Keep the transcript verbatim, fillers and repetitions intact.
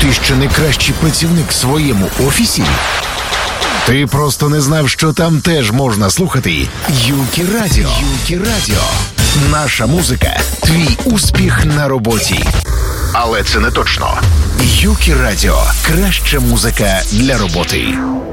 Ти ще не кращий працівник в своєму офісі? Ти просто не знав, що там теж можна слухати Юкі Радіо. Юкі Радіо. Наша музика – твій успіх на роботі. Але це не точно. Юкі Радіо – краща музика для роботи.